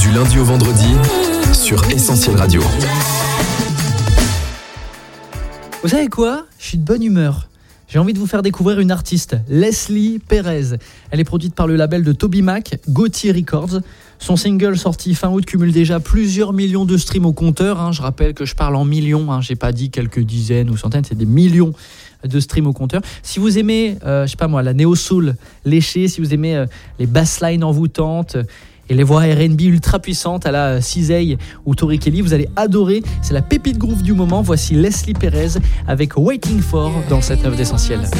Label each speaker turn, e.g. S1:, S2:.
S1: Du lundi au vendredi sur Essentiel Radio.
S2: Vous savez quoi ? Je suis de bonne humeur. J'ai envie de vous faire découvrir une artiste, Leslie Perez. Elle est produite par le label de Toby Mac, Gauthier Records. Son single sorti fin août cumule déjà plusieurs millions de streams au compteur. Je rappelle que je parle en millions. J'ai pas dit quelques dizaines ou centaines, c'est des millions de streams au compteur. Si vous aimez, la néo-soul léchée, si vous aimez les basslines envoûtantes et les voix R&B ultra puissantes à la Cizey ou Tori Kelly, vous allez adorer. C'est la pépite groove du moment. Voici Leslie Perez avec Waiting For dans le 7-9 d'Essentiel.